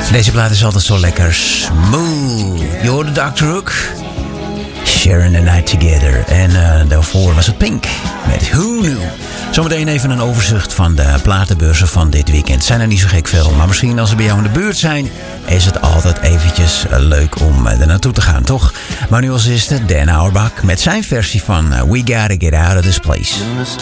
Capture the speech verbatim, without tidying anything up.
Deze plaat is altijd zo lekker smooth. Je hoorde doctor Hook. Sharing the Night Together. En uh, daarvoor was het Pink met Who Knew. Zometeen even een overzicht van de platenbeurzen van dit weekend. Zijn er niet zo gek veel, maar misschien als ze bij jou in de buurt zijn, is het altijd eventjes leuk om er naartoe te gaan, toch? Maar nu als eerste Dan Auerbach met zijn versie van We Gotta Get Out of This Place.